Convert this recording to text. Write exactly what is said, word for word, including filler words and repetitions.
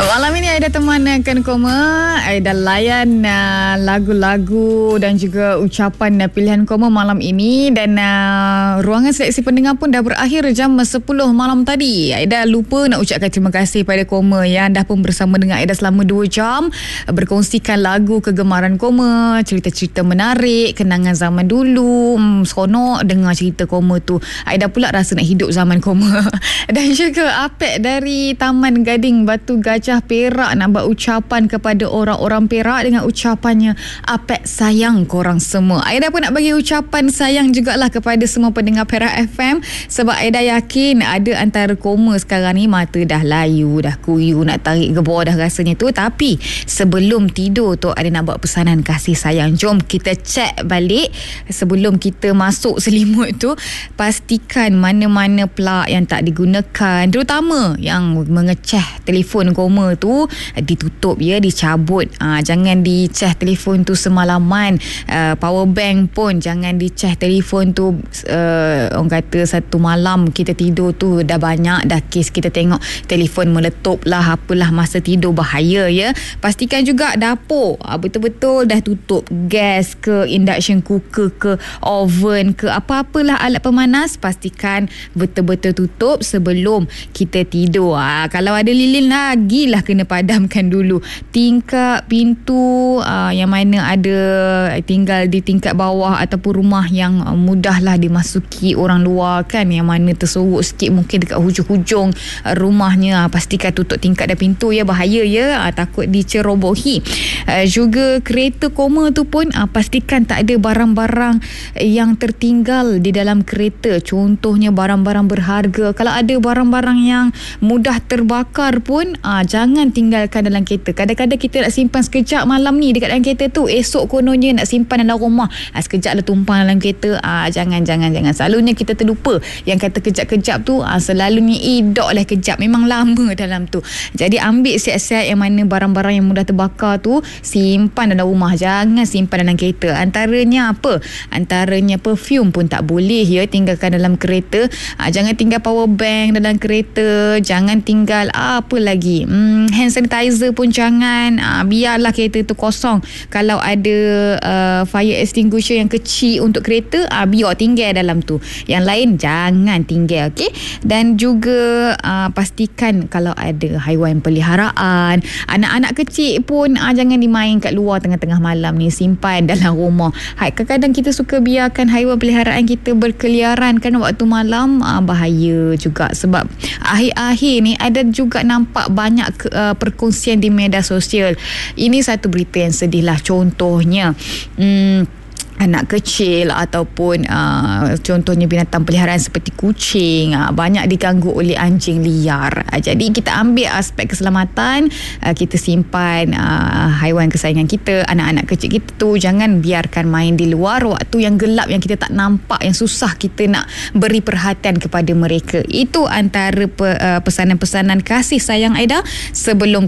Malam ini Aida temankan Koma. Aida layan uh, lagu-lagu dan juga ucapan uh, pilihan Koma malam ini. Dan uh, ruangan seleksi pendengar pun dah berakhir jam sepuluh malam tadi. Aida lupa nak ucapkan terima kasih pada Koma yang dah pun bersama dengan Aida selama dua jam, berkongsikan lagu kegemaran Koma, cerita-cerita menarik, kenangan zaman dulu. hmm, Seronok dengar cerita Koma tu. Aida pula rasa nak hidup zaman Koma. Dan juga Apek dari Taman Gading Batu Gajah Perak nak buat ucapan kepada orang-orang Perak dengan ucapannya, Apek sayang korang semua. Aida pun nak bagi ucapan sayang jugalah kepada semua pendengar Perak F M, sebab Aida yakin ada antara Koma sekarang ni mata dah layu, dah kuyu, nak tarik gebor dah rasanya tu. Tapi sebelum tidur tu ada nak buat pesanan kasih sayang. Jom kita check balik sebelum kita masuk selimut tu. Pastikan mana-mana plug yang tak digunakan, terutama yang mengeceh telefon Koma tu, ditutup ya, dicabut. Ha, jangan diceh telefon tu semalaman. Uh, power bank pun jangan diceh telefon tu. Uh, orang kata satu malam kita tidur tu dah banyak dah kes kita tengok telefon meletup lah, apalah masa tidur, bahaya ya. Pastikan juga dapur ha, betul-betul dah tutup. Gas ke, induction cooker ke, oven ke, apa-apalah alat pemanas, pastikan betul-betul tutup sebelum kita tidur. Ha, kalau ada lilin lagi lah kena padamkan dulu. Tingkap pintu uh, yang mana ada tinggal di tingkat bawah ataupun rumah yang uh, mudahlah dimasuki orang luar kan, yang mana tersorok sikit mungkin dekat hujung-hujung uh, rumahnya, uh, pastikan tutup tingkap dan pintu ya, bahaya ya, uh, takut dicerobohi. Uh, juga kereta Koma tu pun uh, pastikan tak ada barang-barang yang tertinggal di dalam kereta, contohnya barang-barang berharga. Kalau ada barang-barang yang mudah terbakar pun uh, jangan tinggalkan dalam kereta. Kadang-kadang kita nak simpan sekejap malam ni dekat dalam kereta tu, esok kononnya nak simpan dalam rumah, ha, sekejap lah tumpang dalam kereta. ha, Jangan, jangan, jangan. Selalunya kita terlupa yang kata kejap-kejap tu, ha, selalunya idok lah kejap, memang lama dalam tu. Jadi ambil siap-siap yang mana barang-barang yang mudah terbakar tu, simpan dalam rumah, jangan simpan dalam kereta. Antaranya apa? Antaranya perfume pun tak boleh ya, tinggalkan dalam kereta. ha, Jangan tinggal power bank dalam kereta, jangan tinggal ah, apa lagi, hmm, hand sanitizer pun jangan. ah, Biarlah kereta tu kosong. Kalau ada uh, fire extinguisher yang kecil untuk kereta, ah, biar tinggal dalam tu. Yang lain jangan tinggal, okey? Dan juga uh, pastikan kalau ada haiwan peliharaan, anak-anak kecil pun uh, jangan dimain kat luar tengah-tengah malam ni, simpan dalam rumah. Hai, kadang-kadang kita suka biarkan haiwan peliharaan kita berkeliaran kan waktu malam, uh, bahaya juga. Sebab akhir-akhir ni ada juga nampak banyak ke, uh, perkongsian di media sosial. Ini satu berita yang sedih lah. Contohnya hmm, anak kecil ataupun uh, contohnya binatang peliharaan seperti kucing uh, banyak diganggu oleh anjing liar. Uh, jadi kita ambil aspek keselamatan, uh, kita simpan uh, haiwan kesayangan kita, anak-anak kecil kita tu jangan biarkan main di luar waktu yang gelap, yang kita tak nampak, yang susah kita nak beri perhatian kepada mereka. Itu antara pe, uh, pesanan-pesanan kasih sayang Aida sebelum